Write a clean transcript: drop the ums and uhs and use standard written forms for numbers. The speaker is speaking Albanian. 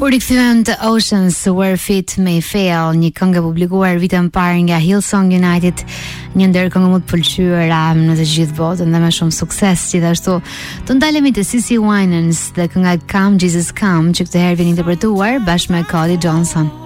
U rikthyem të Oceans Where Fit May Fail, një këngë e publikuar vitën parë nga Hillsong United, një ndër këngë më të pëlqyera në të gjithë botën dhe me shumë sukses gjithashtu. Të ndalemi te CeCe Winans dhe kënga Come Jesus Come, që këtë herë vjen interpretuar bashkë me Cody Johnson.